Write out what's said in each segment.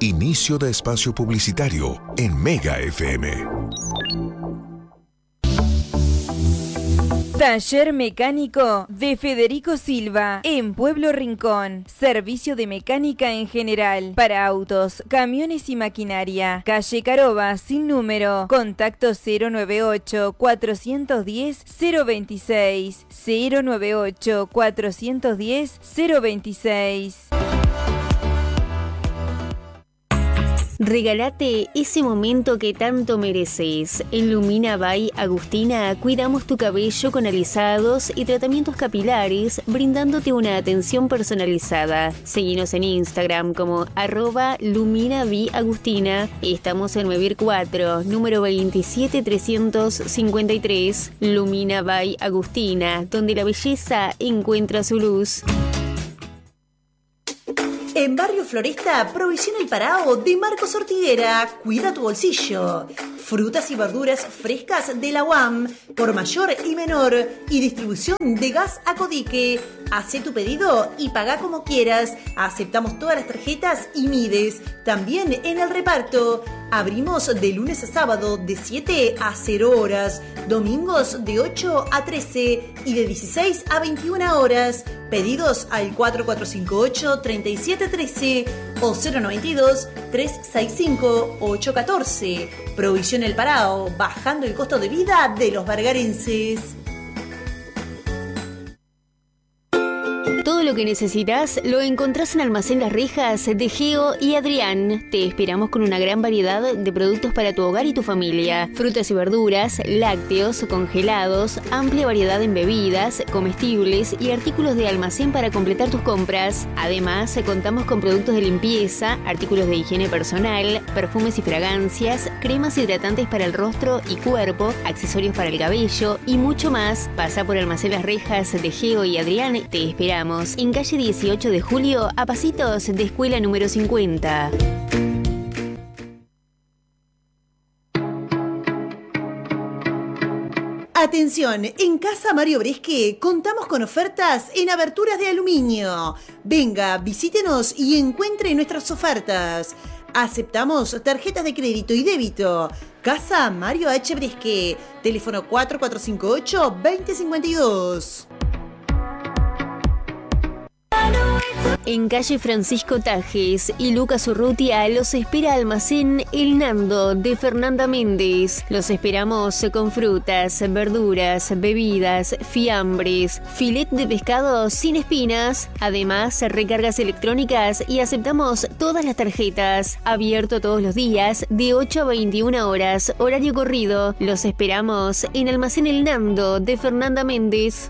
Inicio de espacio publicitario en Mega FM. Taller Mecánico de Federico Silva, en Pueblo Rincón. Servicio de mecánica en general, para autos, camiones y maquinaria. Calle Caroba, sin número. Contacto 098-410-026. 098-410-026. Regálate ese momento que tanto mereces. En Lumina by Agustina cuidamos tu cabello con alisados y tratamientos capilares, brindándote una atención personalizada. Seguinos en Instagram como @LuminaByAgustina. Estamos en Mevir 4, número 27353. Lumina by Agustina, donde la belleza encuentra su luz. En Barrio Floresta, Provisión El Parao de Marcos Ortiguera. Cuida tu bolsillo. Frutas y verduras frescas de la UAM, por mayor y menor. Y distribución de gas a Codique. Hacé tu pedido y paga como quieras. Aceptamos todas las tarjetas y Mides. También en el reparto. Abrimos de lunes a sábado de 7 a 0 horas. Domingos de 8 a 13 y de 16 a 21 horas. Pedidos al 4458-3713 o 092-365-814. Provisión El Parao, bajando el costo de vida de los bargarenses. Todo lo que necesitas lo encontrás en Almacén Las Rejas de Geo y Adrián. Te esperamos con una gran variedad de productos para tu hogar y tu familia. Frutas y verduras, lácteos, congelados, amplia variedad en bebidas, comestibles y artículos de almacén para completar tus compras. Además, contamos con productos de limpieza, artículos de higiene personal, perfumes y fragancias, cremas hidratantes para el rostro y cuerpo, accesorios para el cabello y mucho más. Pasa por Almacén Las Rejas de Geo y Adrián. Te esperamos en calle 18 de Julio, a pasitos de escuela número 50. Atención, en Casa Mario Bresque contamos con ofertas en aberturas de aluminio. Venga, visítenos y encuentre nuestras ofertas. Aceptamos tarjetas de crédito y débito. Casa Mario H. Bresque, teléfono 4458-2052. En calle Francisco Tajes y Lucas Urrutia los espera Almacén El Nando de Fernanda Méndez. Los esperamos con frutas, verduras, bebidas, fiambres, filet de pescado sin espinas. Además, recargas electrónicas y aceptamos todas las tarjetas. Abierto todos los días de 8 a 21 horas, horario corrido. Los esperamos en Almacén El Nando de Fernanda Méndez.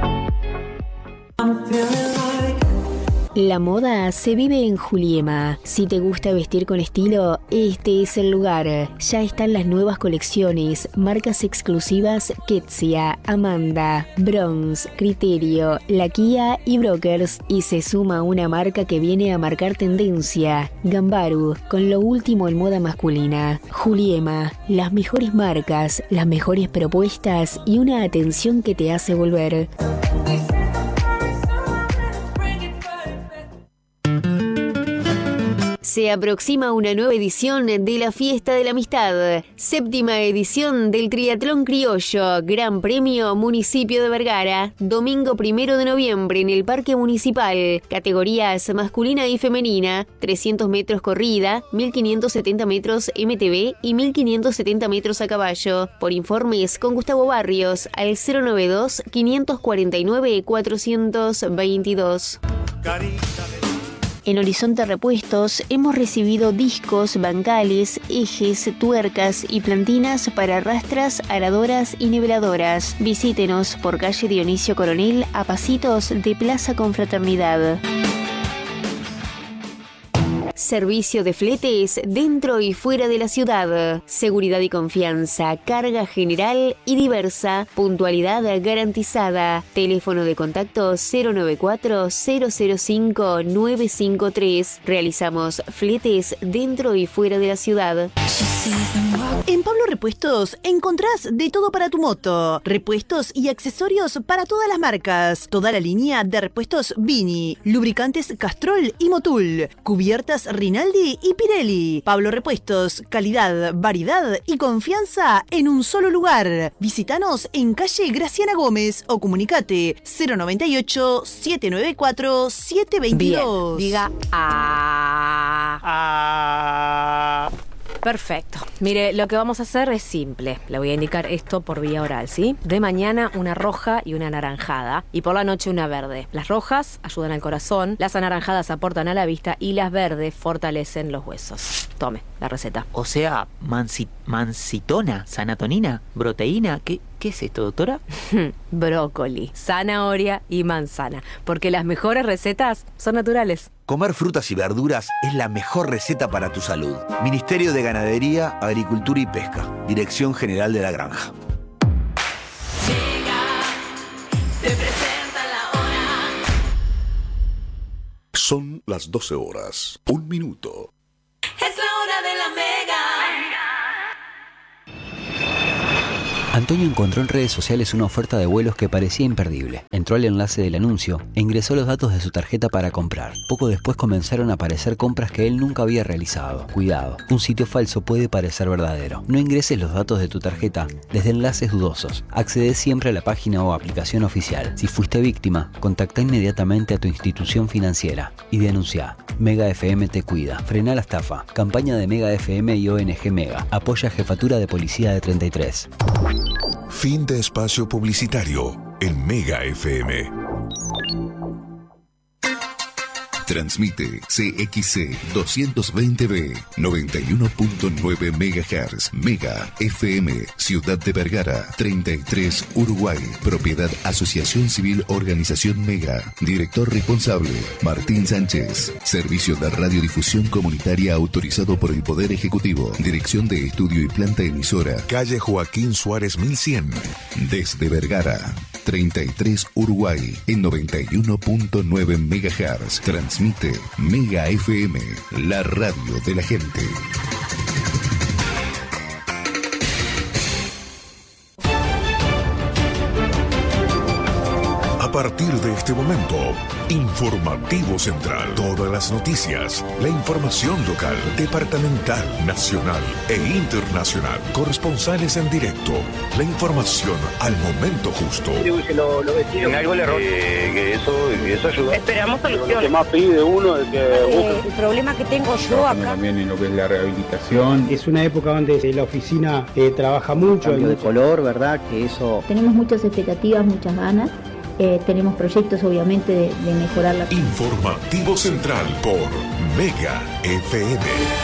La moda se vive en Juliema. Si te gusta vestir con estilo, este es el lugar. Ya están las nuevas colecciones, marcas exclusivas Ketsia, Amanda, Bronze, Criterio, La Kia y Brokers. Y se suma una marca que viene a marcar tendencia, Gambaru, con lo último en moda masculina. Juliema, las mejores marcas, las mejores propuestas y una atención que te hace volver. Se aproxima una nueva edición de la Fiesta de la Amistad, séptima edición del Triatlón Criollo, Gran Premio Municipio de Vergara, domingo 1 de noviembre en el Parque Municipal, categorías masculina y femenina, 300 metros corrida, 1570 metros MTB y 1570 metros a caballo. Por informes con Gustavo Barrios al 092-549-422. En Horizonte Repuestos hemos recibido discos, bancales, ejes, tuercas y plantinas para rastras, aradoras y niveladoras. Visítenos por calle Dionisio Coronel a pasitos de Plaza Confraternidad. Servicio de fletes dentro y fuera de la ciudad. Seguridad y confianza, carga general y diversa, puntualidad garantizada. Teléfono de contacto 094-005-953. Realizamos fletes dentro y fuera de la ciudad. En Pablo Repuestos encontrás de todo para tu moto. Repuestos y accesorios para todas las marcas. Toda la línea de repuestos Vini, lubricantes Castrol y Motul, cubiertas Rinaldi y Pirelli. Pablo Repuestos, calidad, variedad y confianza en un solo lugar. Visítanos en calle Graciana Gómez o comunicate 098-794-722. Bien, diga Perfecto. Mire, lo que vamos a hacer es simple. Le voy a indicar esto por vía oral, ¿sí? De mañana una roja y una anaranjada. Y por la noche una verde. Las rojas ayudan al corazón, las anaranjadas aportan a la vista y las verdes fortalecen los huesos. Tome la receta. O sea, mancitona, sanatonina, proteína, ¿qué es esto, doctora? Brócoli, zanahoria y manzana. Porque las mejores recetas son naturales. Comer frutas y verduras es la mejor receta para tu salud. Ministerio de Ganadería, Agricultura y Pesca. Dirección General de la Granja. Te presenta la hora. Son las 12 horas, 1 minuto. Es la hora de la Mega. Antonio encontró en redes sociales una oferta de vuelos que parecía imperdible. Entró al enlace del anuncio e ingresó los datos de su tarjeta para comprar. Poco después comenzaron a aparecer compras que él nunca había realizado. Cuidado, un sitio falso puede parecer verdadero. No ingreses los datos de tu tarjeta desde enlaces dudosos. Accede siempre a la página o aplicación oficial. Si fuiste víctima, contacta inmediatamente a tu institución financiera y denuncia. Mega FM te cuida. Frena la estafa. Campaña de Mega FM y ONG Mega. Apoya Jefatura de Policía de 33. Fin de espacio publicitario en Mega FM. Transmite CXC 220B 91.9 MHz. Mega FM, Ciudad de Vergara, 33, Uruguay. Propiedad Asociación Civil Organización Mega. Director responsable Martín Sánchez. Servicio de radiodifusión comunitaria autorizado por el Poder Ejecutivo. Dirección de Estudio y Planta Emisora. Calle Joaquín Suárez 1100. Desde Vergara, 33, Uruguay, en 91.9 MHz. Transmite Mega FM, la radio de la gente. A partir de este momento, Informativo Central. Todas las noticias, la información local, departamental, nacional e internacional. Corresponsales en directo. La información al momento justo. En algo le error. Que eso ayuda. Esperamos soluciones. Lo que más pide uno es que el problema que tengo yo acá. También en lo que es la rehabilitación. Es una época donde la oficina trabaja mucho. Cambio de color, ¿verdad? Que eso. Tenemos muchas expectativas, muchas ganas. Tenemos proyectos obviamente de mejorar la... Informativo Central por Mega FM.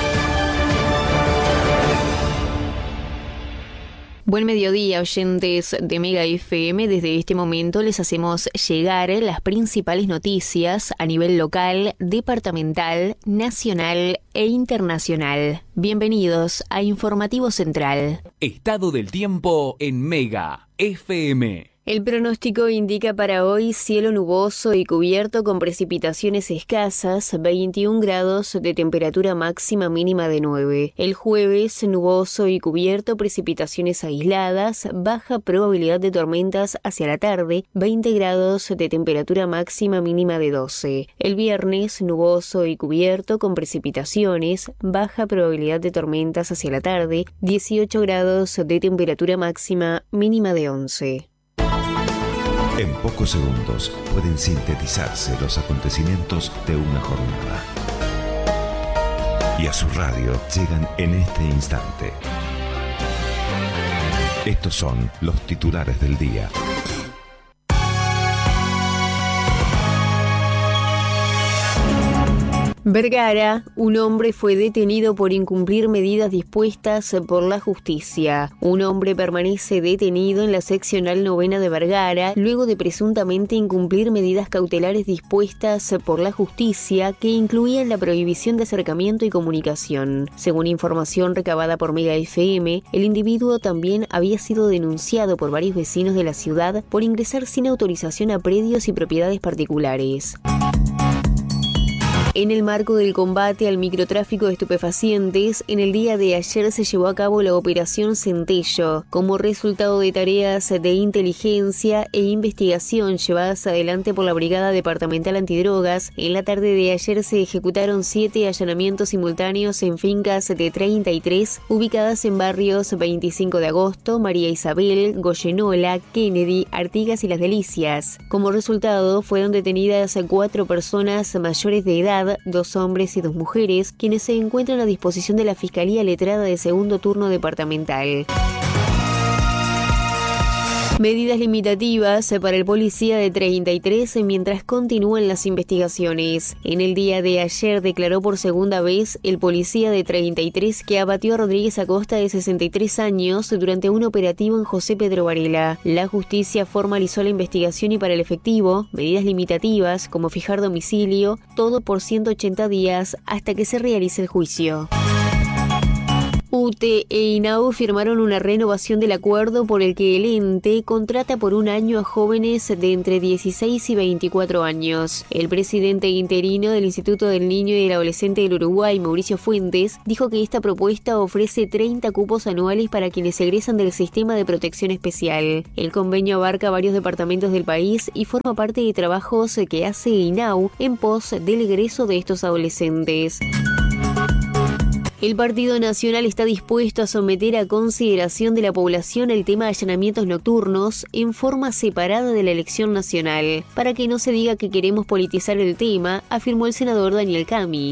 Buen mediodía, oyentes de Mega FM. Desde este momento les hacemos llegar las principales noticias a nivel local, departamental, nacional e internacional. Bienvenidos a Informativo Central. Estado del tiempo en Mega FM. El pronóstico indica para hoy cielo nuboso y cubierto con precipitaciones escasas, 21 grados de temperatura máxima mínima de 9. El jueves nuboso y cubierto, precipitaciones aisladas, baja probabilidad de tormentas hacia la tarde, 20 grados de temperatura máxima mínima de 12. El viernes nuboso y cubierto con precipitaciones, baja probabilidad de tormentas hacia la tarde, 18 grados de temperatura máxima mínima de 11. En pocos segundos pueden sintetizarse los acontecimientos de una jornada. Y a su radio llegan en este instante. Estos son los titulares del día. Vergara, un hombre fue detenido por incumplir medidas dispuestas por la justicia. Un hombre permanece detenido en la seccional novena de Vergara luego de presuntamente incumplir medidas cautelares dispuestas por la justicia que incluían la prohibición de acercamiento y comunicación. Según información recabada por Mega FM, el individuo también había sido denunciado por varios vecinos de la ciudad por ingresar sin autorización a predios y propiedades particulares. En el marco del combate al microtráfico de estupefacientes, en el día de ayer se llevó a cabo la Operación Centello, como resultado de tareas de inteligencia e investigación llevadas adelante por la Brigada Departamental Antidrogas. En la tarde de ayer se ejecutaron 7 allanamientos simultáneos en fincas de 33, ubicadas en barrios 25 de agosto, María Isabel, Goyenola, Kennedy, Artigas y Las Delicias. Como resultado, fueron detenidas 4 personas mayores de edad, 2 hombres y 2 mujeres, quienes se encuentran a disposición de la Fiscalía Letrada de Segundo Turno Departamental. Medidas limitativas para el policía de 33 mientras continúan las investigaciones. En el día de ayer declaró por segunda vez el policía de 33 que abatió a Rodríguez Acosta de 63 años durante un operativo en José Pedro Varela. La justicia formalizó la investigación y para el efectivo, medidas limitativas como fijar domicilio, todo por 180 días hasta que se realice el juicio. UTE e INAU firmaron una renovación del acuerdo por el que el ente contrata por un año a jóvenes de entre 16 y 24 años. El presidente interino del Instituto del Niño y del Adolescente del Uruguay, Mauricio Fuentes, dijo que esta propuesta ofrece 30 cupos anuales para quienes egresan del sistema de protección especial. El convenio abarca varios departamentos del país y forma parte de trabajos que hace INAU en pos del egreso de estos adolescentes. El Partido Nacional está dispuesto a someter a consideración de la población el tema de allanamientos nocturnos en forma separada de la elección nacional, para que no se diga que queremos politizar el tema, afirmó el senador Daniel Cami.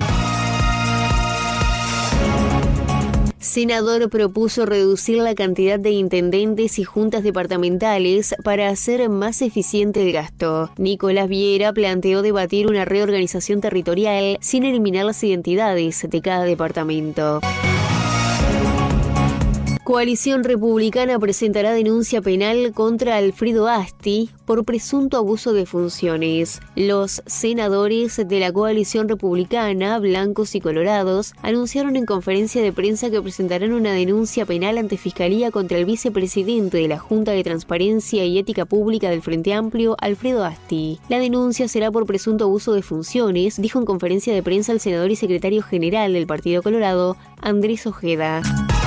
Senador propuso reducir la cantidad de intendentes y juntas departamentales para hacer más eficiente el gasto. Nicolás Viera planteó debatir una reorganización territorial sin eliminar las identidades de cada departamento. Coalición Republicana presentará denuncia penal contra Alfredo Asti por presunto abuso de funciones. Los senadores de la Coalición Republicana, blancos y colorados, anunciaron en conferencia de prensa que presentarán una denuncia penal ante Fiscalía contra el vicepresidente de la Junta de Transparencia y Ética Pública del Frente Amplio, Alfredo Asti. La denuncia será por presunto abuso de funciones, dijo en conferencia de prensa el senador y secretario general del Partido Colorado, Andrés Ojeda.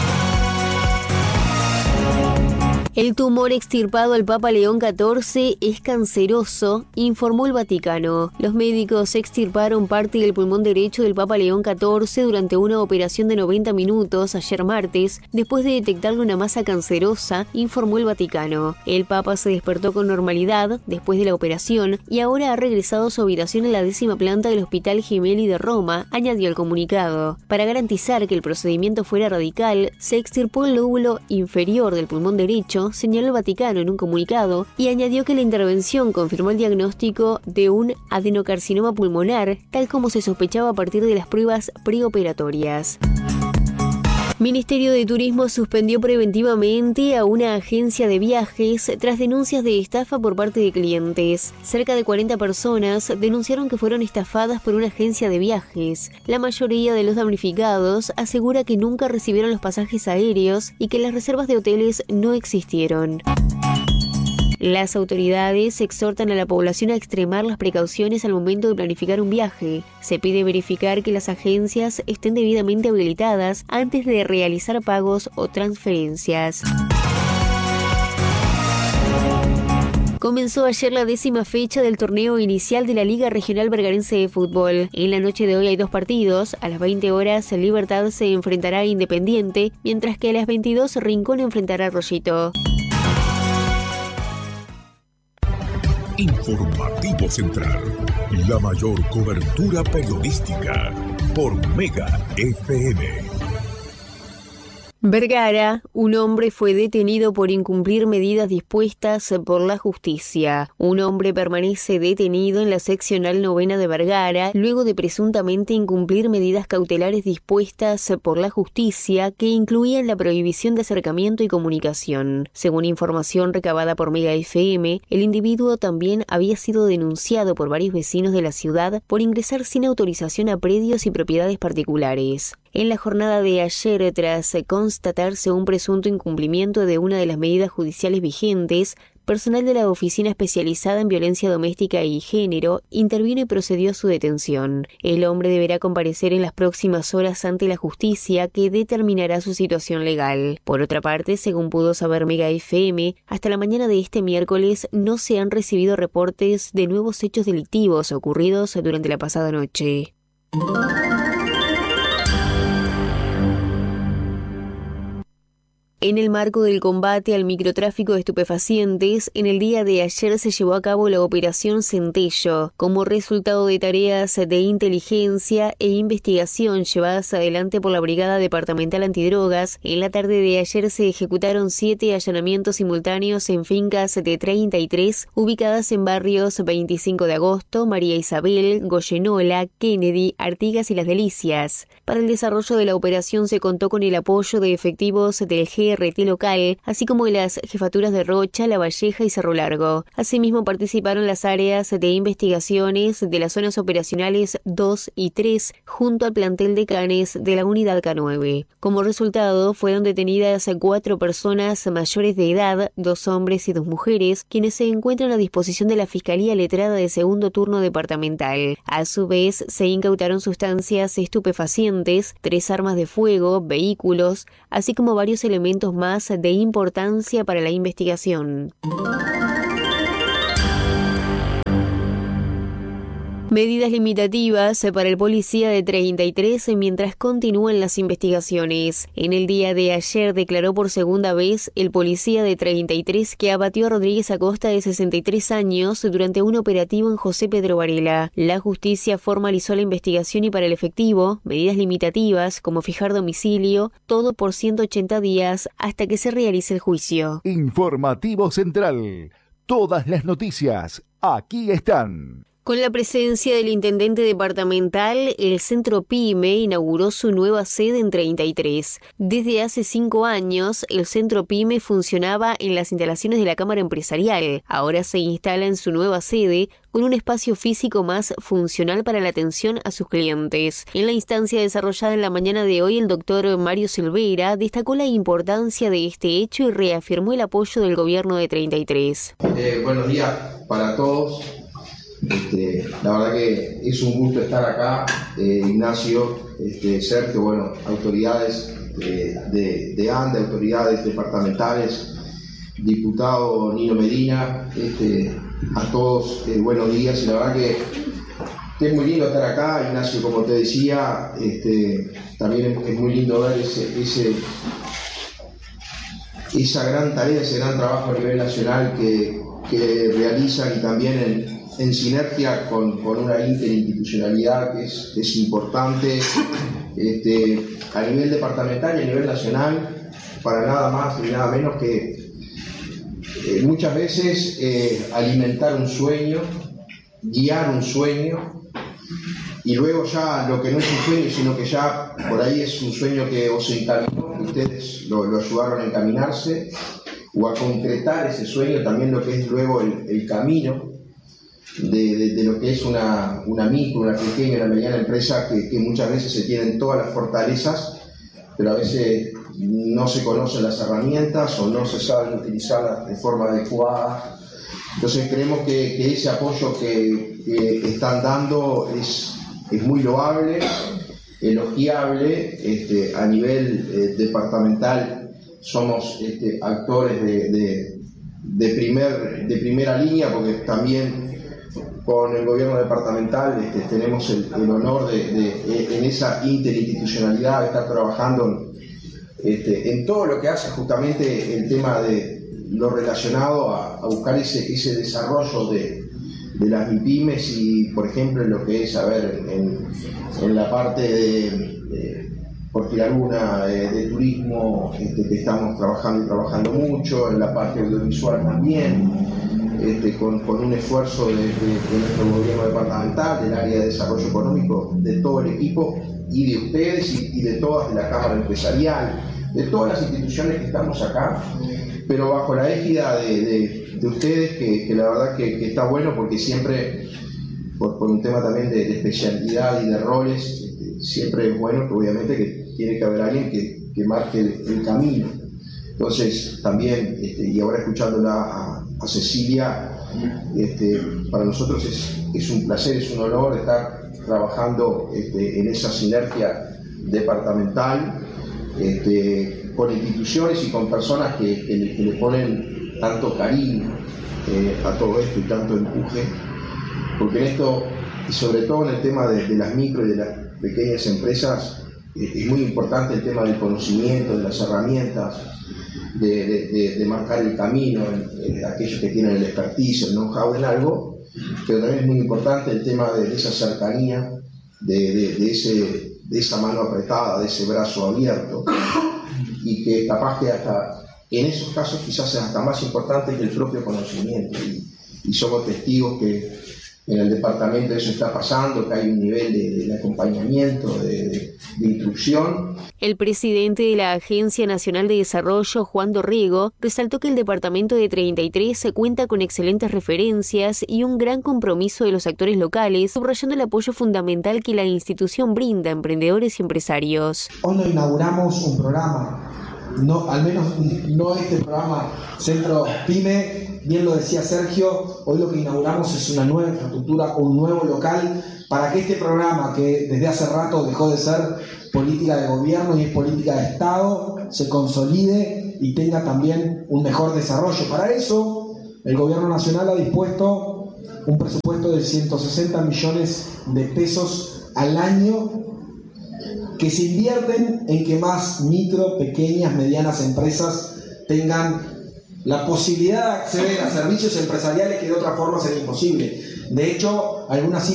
El tumor extirpado al Papa León XIV es canceroso, informó el Vaticano. Los médicos extirparon parte del pulmón derecho del Papa León XIV durante una operación de 90 minutos ayer martes, después de detectarle una masa cancerosa, informó el Vaticano. El Papa se despertó con normalidad después de la operación y ahora ha regresado a su habitación en la 10ª planta del Hospital Gemelli de Roma, añadió el comunicado. Para garantizar que el procedimiento fuera radical, se extirpó el lóbulo inferior del pulmón derecho, señaló el Vaticano en un comunicado, y añadió que la intervención confirmó el diagnóstico de un adenocarcinoma pulmonar, tal como se sospechaba a partir de las pruebas preoperatorias. Ministerio de Turismo suspendió preventivamente a una agencia de viajes tras denuncias de estafa por parte de clientes. Cerca de 40 personas denunciaron que fueron estafadas por una agencia de viajes. La mayoría de los damnificados asegura que nunca recibieron los pasajes aéreos y que las reservas de hoteles no existieron. Las autoridades exhortan a la población a extremar las precauciones al momento de planificar un viaje. Se pide verificar que las agencias estén debidamente habilitadas antes de realizar pagos o transferencias. Comenzó ayer la 10ª fecha del torneo inicial de la Liga Regional Vergarense de Fútbol. En la noche de hoy hay 2 partidos. A las 20 horas, Libertad se enfrentará a Independiente, mientras que a las 22 Rincón enfrentará a Rollito. Informativo Central, la mayor cobertura periodística por Mega FM. Vergara, un hombre fue detenido por incumplir medidas dispuestas por la justicia. Un hombre permanece detenido en la seccional 9ª de Vergara luego de presuntamente incumplir medidas cautelares dispuestas por la justicia que incluían la prohibición de acercamiento y comunicación. Según información recabada por Mega FM, el individuo también había sido denunciado por varios vecinos de la ciudad por ingresar sin autorización a predios y propiedades particulares. En la jornada de ayer, tras constatarse un presunto incumplimiento de una de las medidas judiciales vigentes, personal de la Oficina Especializada en Violencia Doméstica y Género intervino y procedió a su detención. El hombre deberá comparecer en las próximas horas ante la justicia, que determinará su situación legal. Por otra parte, según pudo saber Mega FM, hasta la mañana de este miércoles no se han recibido reportes de nuevos hechos delictivos ocurridos durante la pasada noche. En el marco del combate al microtráfico de estupefacientes, en el día de ayer se llevó a cabo la Operación Centello, como resultado de tareas de inteligencia e investigación llevadas adelante por la Brigada Departamental Antidrogas. En la tarde de ayer se ejecutaron 7 allanamientos simultáneos en fincas de 33, ubicadas en barrios 25 de Agosto, María Isabel, Goyenola, Kennedy, Artigas y Las Delicias. Para el desarrollo de la operación se contó con el apoyo de efectivos del GRT local, así como de las jefaturas de Rocha, La Valleja y Cerro Largo. Asimismo participaron las áreas de investigaciones de las zonas operacionales 2 y 3, junto al plantel de canes de la unidad K9. Como resultado, fueron detenidas 4 personas mayores de edad, 2 hombres y 2 mujeres, quienes se encuentran a disposición de la Fiscalía Letrada de Segundo Turno Departamental. A su vez, se incautaron sustancias estupefacientes, 3 armas de fuego, vehículos, así como varios elementos más de importancia para la investigación. Medidas limitativas para el policía de 33 mientras continúan las investigaciones. En el día de ayer declaró por segunda vez el policía de 33 que abatió a Rodríguez Acosta de 63 años durante un operativo en José Pedro Varela. La justicia formalizó la investigación y para el efectivo, medidas limitativas como fijar domicilio, todo por 180 días hasta que se realice el juicio. Informativo Central. Todas las noticias aquí están. Con la presencia del intendente departamental, el Centro PYME inauguró su nueva sede en 33. Desde hace 5 años, el Centro PYME funcionaba en las instalaciones de la Cámara Empresarial. Ahora se instala en su nueva sede con un espacio físico más funcional para la atención a sus clientes. En la instancia desarrollada en la mañana de hoy, el doctor Mario Silveira destacó la importancia de este hecho y reafirmó el apoyo del gobierno de 33. Buenos días para todos. La verdad que es un gusto estar acá, Ignacio, Sergio, bueno, autoridades de ANDE, autoridades departamentales, diputado Nino Medina, a todos buenos días. Y la verdad que es muy lindo estar acá, Ignacio, como te decía, también es muy lindo ver esa gran tarea, ese gran trabajo a nivel nacional que realizan y también en sinergia con una interinstitucionalidad que es importante a nivel departamental y a nivel nacional, para nada más ni nada menos que muchas veces alimentar un sueño, guiar un sueño, y luego ya lo que no es un sueño, sino que ya por ahí es un sueño que o se encaminó, que ustedes lo ayudaron a encaminarse o a concretar ese sueño, también lo que es luego el camino de lo que es una micro, una pequeña, una mediana empresa que muchas veces se tienen todas las fortalezas, pero a veces no se conocen las herramientas o no se saben utilizarlas de forma adecuada. Entonces creemos que ese apoyo que están dando es muy loable, elogiable. A nivel departamental somos actores de primera línea, porque también con el gobierno departamental tenemos el honor en esa interinstitucionalidad de estar trabajando en todo lo que hace justamente el tema de lo relacionado a buscar ese desarrollo de las MIPYMES y, por ejemplo, en lo que es, en la parte por tirar una, de turismo, que estamos trabajando mucho, en la parte audiovisual también, con un esfuerzo de nuestro gobierno departamental, del área de desarrollo económico, de todo el equipo y de ustedes y de todas, de la Cámara Empresarial, de todas las instituciones que estamos acá, pero bajo la égida de ustedes, que la verdad que está bueno, porque siempre, por un tema también de especialidad y de roles, siempre es bueno que obviamente que tiene que haber alguien que marque el camino. Entonces también, y ahora escuchándola a Cecilia. Para nosotros es un placer, es un honor estar trabajando en esa sinergia departamental con instituciones y con personas que le ponen tanto cariño a todo esto y tanto empuje, porque en esto, y sobre todo en el tema de las micro y de las pequeñas empresas, es muy importante el tema del conocimiento, de las herramientas, de marcar el camino, aquellos que tienen el expertise, el know-how en algo, pero también es muy importante el tema de esa cercanía, de esa mano apretada, de ese brazo abierto, y que capaz que hasta en esos casos quizás es hasta más importante que el propio conocimiento, y somos testigos que en el departamento eso está pasando, que hay un nivel de acompañamiento, de instrucción. El presidente de la Agencia Nacional de Desarrollo, Juan Dorrego, resaltó que el departamento de 33 cuenta con excelentes referencias y un gran compromiso de los actores locales, subrayando el apoyo fundamental que la institución brinda a emprendedores y empresarios. Hoy no inauguramos un programa, al menos no este programa Centro Pyme. Bien lo decía Sergio, hoy lo que inauguramos es una nueva infraestructura, un nuevo local, para que este programa, que desde hace rato dejó de ser política de gobierno y es política de Estado, se consolide y tenga también un mejor desarrollo. Para eso, el Gobierno Nacional ha dispuesto un presupuesto de 160 millones de pesos al año que se invierten en que más micro, pequeñas, medianas empresas tengan la posibilidad de acceder a servicios empresariales que de otra forma sería imposible. De hecho, algunas